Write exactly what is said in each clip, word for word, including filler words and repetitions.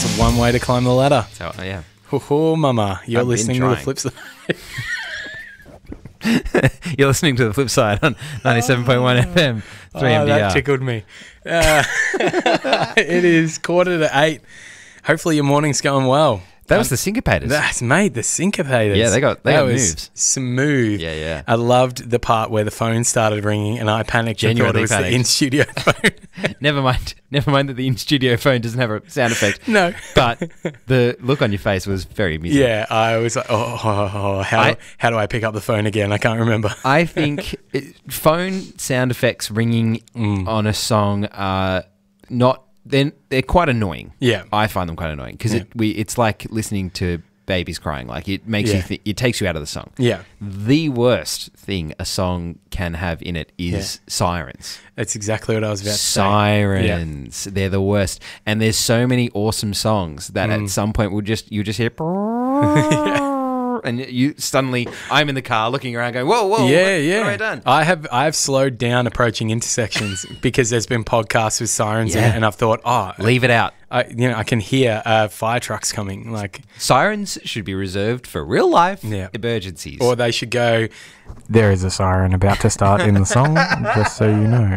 That's one way to climb the ladder. So, uh, yeah. Oh, oh, mama, you're I've been listening to the trying. flip side. You're listening to The Flip Side on ninety-seven point one F M, three Oh, M D R. that tickled me. Uh, it is quarter to eight. Hopefully your morning's going well. That was the Syncopators. That's made the Syncopators. Yeah, they got- they that got was moves. Smooth. Yeah, yeah. I loved the part where the phone started ringing and I panicked and thought Genuinely it was panicked. the in-studio phone. Never mind. Never mind that the in-studio phone doesn't have a sound effect. No. But the look on your face was very amusing. Yeah, I was like, oh, oh, oh, how, I- how do I pick up the phone again? I can't remember. I think it, phone sound effects ringing Mm. on a song are not... They're, they're quite annoying. Yeah. I find them quite annoying because Yeah. it, we it's like listening to babies crying. Like, it makes Yeah. you... Th- it takes you out of the song. Yeah. The worst thing a song can have in it is sirens. That's exactly what I was about to say. Sirens. They're the worst. And there's so many awesome songs that Mm. at some point will just you just hear and you suddenly I'm in the car looking around going, whoa, whoa, Yeah, what, yeah. what have I done? I have I have slowed down approaching intersections because there's been podcasts with sirens in Yeah. it, and I've thought, oh, Leave it out. I, you know, I can hear uh, fire trucks coming, like, Sirens should be reserved for real life Yeah. emergencies. or they should go. There is a siren about to start in the song, just so you know.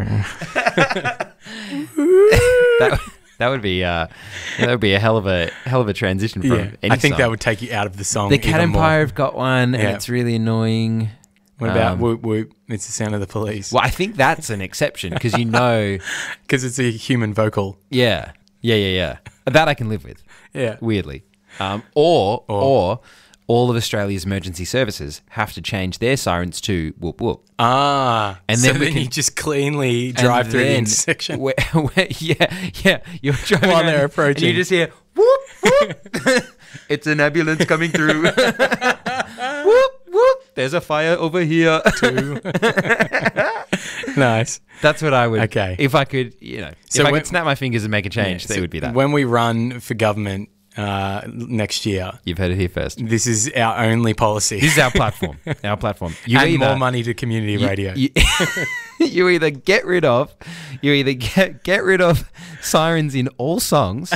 that, that would be uh, that would be a hell of a hell of a transition from Yeah, any I think song. that would take you out of the song. The Cat even more. Empire have got one, and Yeah. it's really annoying. What about um, whoop whoop? It's the sound of the police Well, I think that's an exception because you know, because it's a human vocal. yeah, yeah, yeah, yeah. That I can live with. Yeah, Weirdly, um, or, Or- or all of Australia's emergency services have to change their sirens to whoop whoop. ah, And so then we then can- you just cleanly drive And through the then intersection. Where, where, yeah, yeah. You're driving While around they're and approaching. you just hear whoop whoop. It's an ambulance coming through. Whoop whoop. There's a fire over here. Nice. That's what I would. Okay. If I could, you know, So if I when- could snap my fingers and make a change, Yeah, that so would be that. When we run for government uh, next year, You've heard it here first. this is our only policy. This is our platform. Our platform. You and either- more money to community you- radio. You, you either get rid of, you either get get rid of sirens in all songs,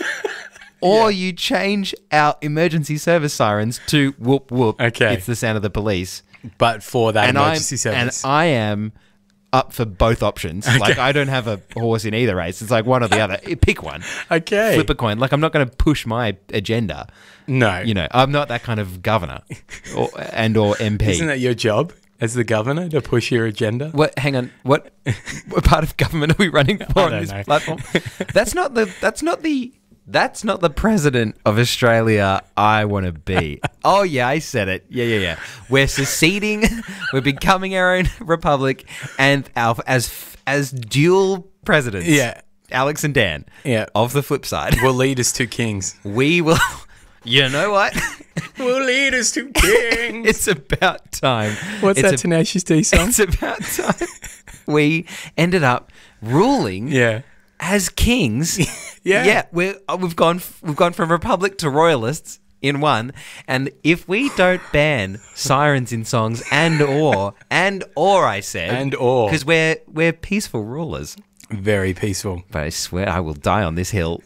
or you change our emergency service sirens to whoop whoop. Okay. It's the sound of the police. but for that And I'm emergency service. and I am up for both options. Like, I don't have a horse in either race. It's like one or the other. Pick one. okay. Flip a coin. Like, I'm not going to push my agenda. no. You know, I'm not that kind of governor or, and or M P. Isn't that your job as the governor to push your agenda? What? Hang on. What? What part of government are we running for on don't this know. platform? That's not the. That's not the. That's not the president of Australia I want to be. Oh yeah, I said it. Yeah, yeah, yeah. We're seceding. We're becoming our own republic, and our as as dual presidents. Yeah. Alex and Dan. Yeah. Of the flip side, Will lead us to kings. we will. You know what? Will lead us to kings. It's about time. What's it's that Tenacious D song? It's about time we ended up ruling Yeah. as kings. Yeah. yeah. We're, uh, we've gone we've gone from republic to royalists in one, and if we don't ban sirens in songs and or and or I said And or. because we're we're peaceful rulers. Very peaceful. But I swear I will die on this hill.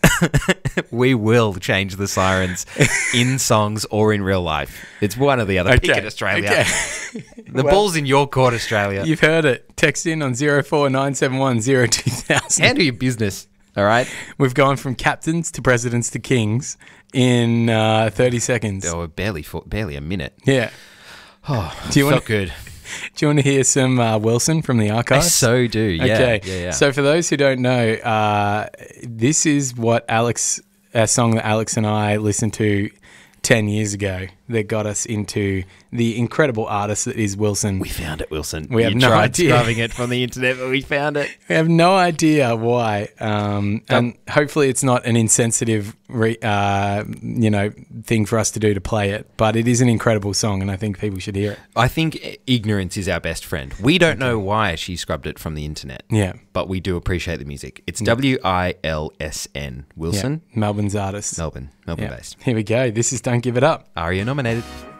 We will change the sirens in songs or in real life. It's one or the other. Pick it, Australia. Okay. The Well, ball's in your court, Australia. You've heard it. Text in on zero four nine seven one zero two thousand. Handle your business. All right. We've gone from captains to presidents to kings in uh, thirty seconds. Oh, barely, for, barely a minute. Yeah. Oh, Do you felt want good? Do you want to hear some uh, Wilson from the I archives? so do. Yeah. Okay. Yeah, yeah. So for those who don't know, uh, this is what Alex, a song that Alex and I listened to ten years ago that got us into the incredible artist that is Wilson. we found it, Wilson. We have you no tried idea. scrubbing it from the internet, but we found it. We have no idea why, um, and hopefully it's not an insensitive, re- uh, you know, thing for us to do to play it. But it is an incredible song, and I think people should hear it. I think ignorance is our best friend. We don't know why she scrubbed it from the internet. Yeah, But we do appreciate the music. It's W I L S N. yeah. Wilson, Melbourne's artist. Melbourne, Melbourne Yeah. based. Here we go. This is "Don't Give It Up." Aria nominated.